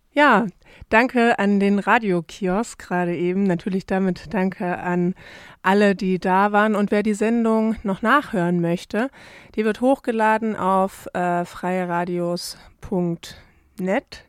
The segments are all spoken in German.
Ja, danke an den Radiokiosk gerade eben. Natürlich damit danke an alle, die da waren. Und wer die Sendung noch nachhören möchte, die wird hochgeladen auf freieradios.net,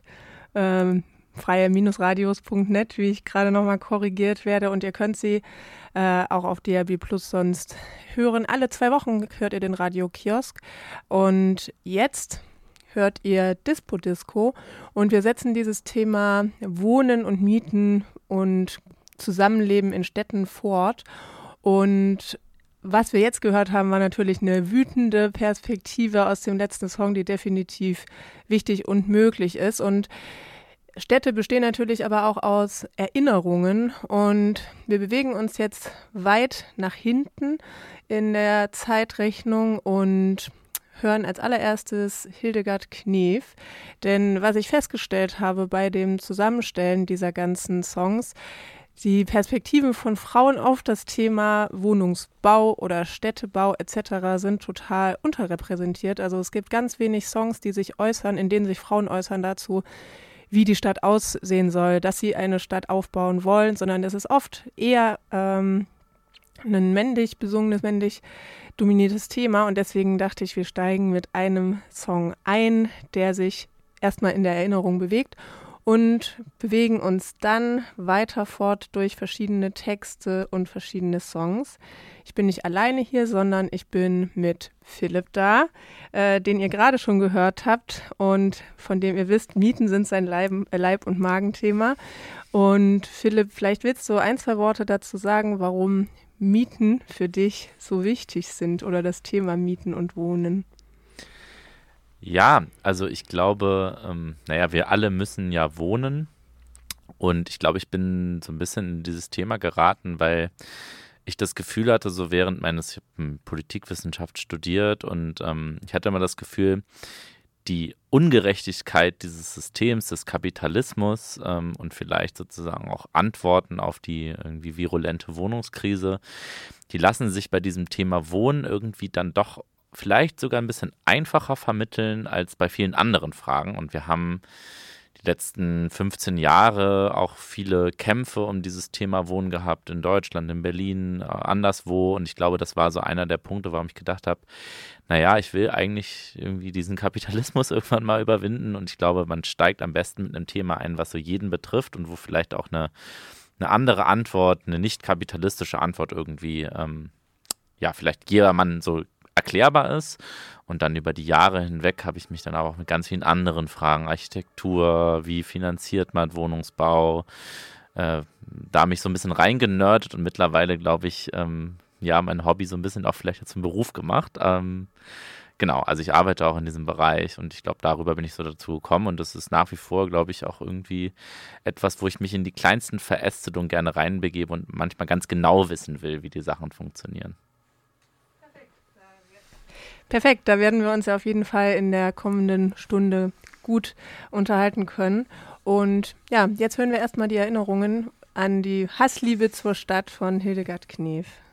freie-radios.net, wie ich gerade nochmal korrigiert werde. Und ihr könnt sie auch auf DAB Plus sonst hören. Alle 2 Wochen hört ihr den Radiokiosk. Und jetzt hört ihr Dispo Disco und wir setzen dieses Thema Wohnen und Mieten und Zusammenleben in Städten fort. Und was wir jetzt gehört haben, war natürlich eine wütende Perspektive aus dem letzten Song, die definitiv wichtig und möglich ist. Und Städte bestehen natürlich aber auch aus Erinnerungen und wir bewegen uns jetzt weit nach hinten in der Zeitrechnung und hören als allererstes Hildegard Knef. Denn was ich festgestellt habe bei dem Zusammenstellen dieser ganzen Songs, die Perspektiven von Frauen auf das Thema Wohnungsbau oder Städtebau etc. sind total unterrepräsentiert. Also es gibt ganz wenig Songs, die sich äußern, in denen sich Frauen äußern dazu, wie die Stadt aussehen soll, dass sie eine Stadt aufbauen wollen, sondern es ist oft eher ein männlich besungenes, männlich dominiertes Thema und deswegen dachte ich, wir steigen mit einem Song ein, der sich erstmal in der Erinnerung bewegt und bewegen uns dann weiter fort durch verschiedene Texte und verschiedene Songs. Ich bin nicht alleine hier, sondern ich bin mit Philipp da, den ihr gerade schon gehört habt und von dem ihr wisst, Mieten sind sein Leib- und Magenthema. Und Philipp, vielleicht willst du 1, 2 Worte dazu sagen, warum Mieten für dich so wichtig sind oder das Thema Mieten und Wohnen. Ja, also ich glaube, wir alle müssen ja wohnen und ich glaube, ich bin so ein bisschen in dieses Thema geraten, weil ich das Gefühl hatte, so während ich habe Politikwissenschaft studiert und ich hatte immer das Gefühl, die Ungerechtigkeit dieses Systems, des Kapitalismus und vielleicht sozusagen auch Antworten auf die irgendwie virulente Wohnungskrise, die lassen sich bei diesem Thema Wohnen irgendwie dann doch vielleicht sogar ein bisschen einfacher vermitteln als bei vielen anderen Fragen. Und wir haben die letzten 15 Jahre auch viele Kämpfe um dieses Thema Wohnen gehabt, in Deutschland, in Berlin, anderswo. Und ich glaube, das war so einer der Punkte, warum ich gedacht habe, naja, ich will eigentlich irgendwie diesen Kapitalismus irgendwann mal überwinden. Und ich glaube, man steigt am besten mit einem Thema ein, was so jeden betrifft und wo vielleicht auch eine andere Antwort, eine nicht kapitalistische Antwort irgendwie, vielleicht jedermann so erklärbar ist. Und dann über die Jahre hinweg habe ich mich dann aber auch mit ganz vielen anderen Fragen, Architektur, wie finanziert man Wohnungsbau, da mich so ein bisschen reingenördet und mittlerweile, glaube ich, mein Hobby so ein bisschen auch vielleicht zum Beruf gemacht. Genau, also ich arbeite auch in diesem Bereich und ich glaube, darüber bin ich so dazu gekommen und das ist nach wie vor, glaube ich, auch irgendwie etwas, wo ich mich in die kleinsten Verästelungen gerne reinbegebe und manchmal ganz genau wissen will, wie die Sachen funktionieren. Perfekt, da werden wir uns ja auf jeden Fall in der kommenden Stunde gut unterhalten können. Und ja, jetzt hören wir erstmal die Erinnerungen an die Hassliebe zur Stadt von Hildegard Knef.